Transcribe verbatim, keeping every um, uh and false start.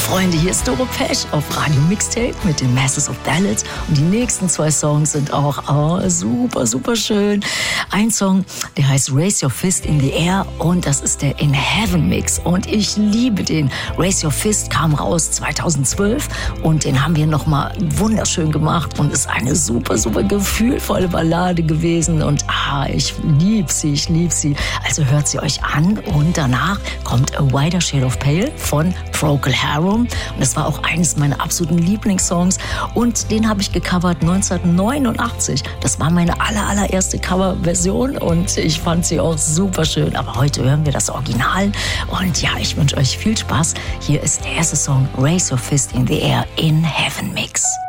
Freunde, hier ist Doro Pesch auf Radio Mixtape mit den Masses of Ballads. Und die nächsten zwei Songs sind auch oh, super, super schön. Ein Song, der heißt Raise Your Fist in the Air und das ist der In Heaven Mix. Und ich liebe den. Raise Your Fist kam raus zweitausendzwölf und den haben wir nochmal wunderschön gemacht und ist eine super, super gefühlvolle Ballade gewesen. Und ah, ich liebe sie, ich liebe sie. Also hört sie euch an und danach kommt A Wider Shade of Pale von Procol Harum. Und das war auch eines meiner absoluten Lieblingssongs. Und den habe ich gecovert neunzehnhundertneunundachtzig. Das war meine aller, allererste Coverversion und ich fand sie auch super schön. Aber heute hören wir das Original. Und ja, ich wünsche euch viel Spaß. Hier ist der erste Song Raise Your Fist in the Air in Heaven Mix.